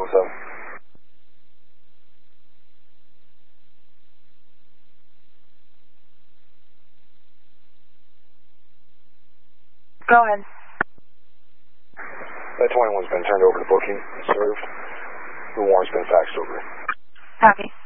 717. Go ahead. That 21's been turned over to booking, served. The warrant's been faxed over. Copy.